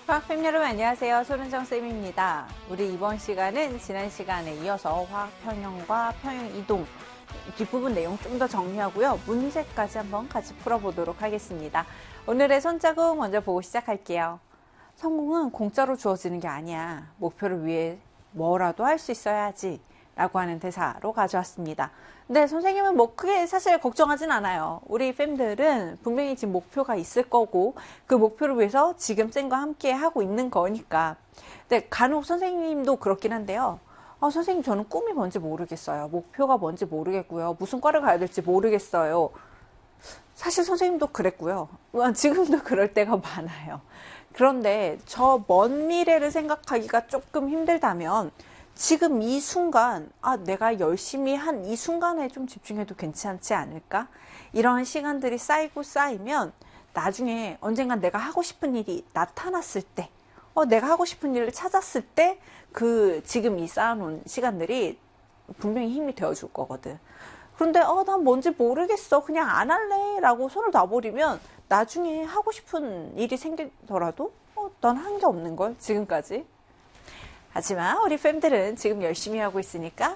화학팸 여러분 안녕하세요. 손은정쌤입니다. 우리 이번 시간은 지난 시간에 이어서 화학 평형과 평형 이동 뒷부분 내용 좀 더 정리하고요. 문제까지 한번 같이 풀어보도록 하겠습니다. 오늘의 손자국 먼저 보고 시작할게요. 성공은 공짜로 주어지는 게 아니야. 목표를 위해 뭐라도 할 수 있어야 하지. 라고 하는 대사로 가져왔습니다. 근데 선생님은 뭐 크게 사실 걱정하진 않아요. 우리 팸들은 분명히 지금 목표가 있을 거고 그 목표를 위해서 지금 쌤과 함께 하고 있는 거니까. 근데 간혹 선생님도 그렇긴 한데요. 선생님 저는 꿈이 뭔지 모르겠어요. 목표가 뭔지 모르겠고요. 무슨 과를 가야 될지 모르겠어요. 사실 선생님도 그랬고요. 지금도 그럴 때가 많아요. 그런데 저 먼 미래를 생각하기가 조금 힘들다면 지금 이 순간, 내가 열심히 한 이 순간에 좀 집중해도 괜찮지 않을까? 이런 시간들이 쌓이고 쌓이면 나중에 언젠간 내가 하고 싶은 일이 나타났을 때, 내가 하고 싶은 일을 찾았을 때, 지금 이 쌓아놓은 시간들이 분명히 힘이 되어줄 거거든. 그런데, 난 뭔지 모르겠어. 그냥 안 할래. 라고 손을 놔버리면 나중에 하고 싶은 일이 생기더라도, 넌 한 게 없는 걸, 지금까지. 하지만 우리 팸들은 지금 열심히 하고 있으니까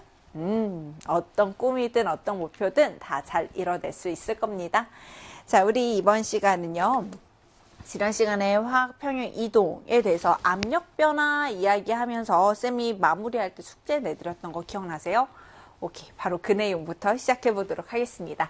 어떤 꿈이든 어떤 목표든 다 잘 이뤄낼 수 있을 겁니다. 자, 우리 이번 시간은요. 지난 시간에 화학 평형 이동에 대해서 압력 변화 이야기하면서 쌤이 마무리할 때 숙제 내드렸던 거 기억나세요? 오케이, 바로 그 내용부터 시작해 보도록 하겠습니다.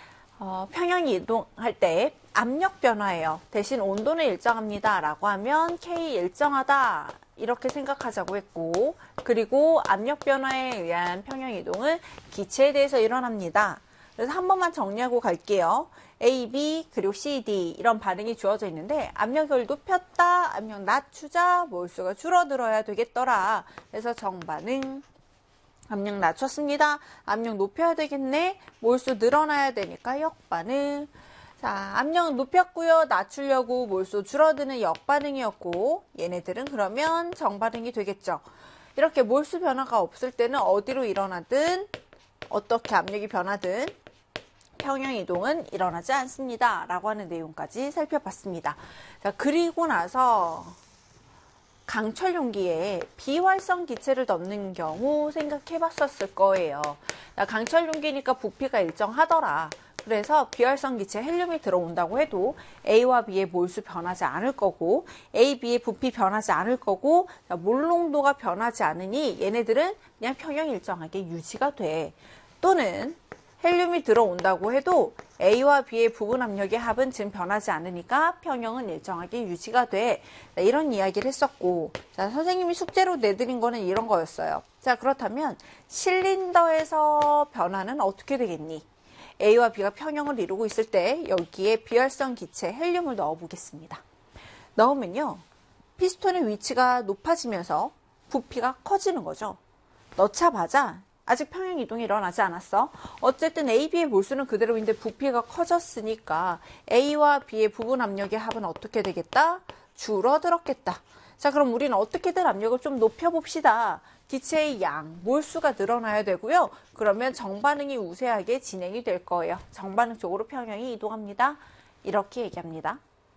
평형 이동할 때 압력 변화예요. 대신 온도는 일정합니다. 라고 하면 K 일정하다. 이렇게 생각하자고 했고, 그리고 압력 변화에 의한 평형 이동은 기체에 대해서 일어납니다. 그래서 한 번만 정리하고 갈게요. A, B, 그리고 C, D 이런 반응이 주어져 있는데 압력을 높였다, 압력 낮추자, 몰수가 줄어들어야 되겠더라. 그래서 정반응. 압력 낮췄습니다. 압력 높여야 되겠네. 몰수 늘어나야 되니까 역반응. 자, 압력 높였고요. 낮추려고 몰수 줄어드는 역반응이었고 얘네들은 그러면 정반응이 되겠죠. 이렇게 몰수 변화가 없을 때는 어디로 일어나든 어떻게 압력이 변하든 평형 이동은 일어나지 않습니다. 라고 하는 내용까지 살펴봤습니다. 자, 그리고 나서 강철 용기에 비활성 기체를 넣는 경우 생각해 봤었을 거예요. 강철 용기니까 부피가 일정하더라. 그래서 비활성 기체 헬륨이 들어온다고 해도 A와 B의 몰수 변하지 않을 거고 A, B의 부피 변하지 않을 거고 몰농도가 변하지 않으니 얘네들은 그냥 평형 일정하게 유지가 돼. 또는 헬륨이 들어온다고 해도 A와 B의 부분 압력의 합은 지금 변하지 않으니까 평형은 일정하게 유지가 돼. 이런 이야기를 했었고, 자, 선생님이 숙제로 내드린 거는 이런 거였어요. 자, 그렇다면 실린더에서 변화는 어떻게 되겠니? A와 B가 평형을 이루고 있을 때 여기에 비활성 기체 헬륨을 넣어 보겠습니다. 넣으면요, 피스톤의 위치가 높아지면서 부피가 커지는 거죠. 넣자마자 아직 평형 이동이 일어나지 않았어. 어쨌든 A, B의 몰수는 그대로인데 부피가 커졌으니까 A와 B의 부분 압력의 합은 어떻게 되겠다? 줄어들었겠다. 자, 그럼 우리는 어떻게든 압력을 좀 높여봅시다. 기체의 양, 몰수가 늘어나야 되고요. 그러면 정반응이 우세하게 진행이 될 거예요. 정반응 쪽으로 평형이 이동합니다. 이렇게 얘기합니다.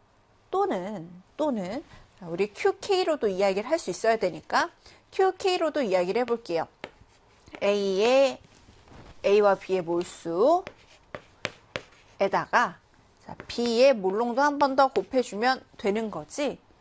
또는 우리 QK로도 이야기를 할 수 있어야 되니까 QK로도 이야기를 해볼게요. A와 B의 몰수에다가 B의 몰농도 한 번 더 곱해주면 되는 거지.